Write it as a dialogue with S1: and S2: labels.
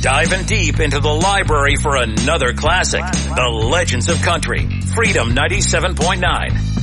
S1: diving deep into the library for another classic, The Legends of Country, Freedom 97.9.